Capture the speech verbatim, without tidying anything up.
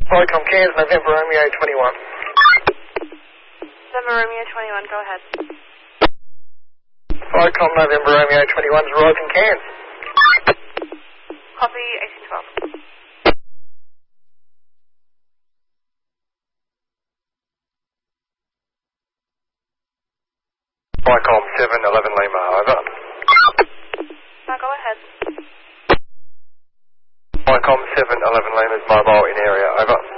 Vicom Cairns, November Romeo twenty-one. November Romeo twenty-one, go ahead. Vicom November Romeo twenty-one is arrived in Cairns. Copy, eighteen twelve. Vicom seven eleven Lima, over. Now go ahead. Vicom seven eleven Lima is mobile in area, over.